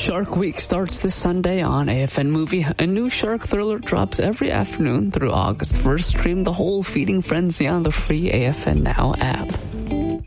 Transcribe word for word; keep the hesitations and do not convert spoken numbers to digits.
Shark Week starts this Sunday on A F N Movie. A new shark thriller drops every afternoon through August first. Stream the whole feeding frenzy on the free A F N Now app.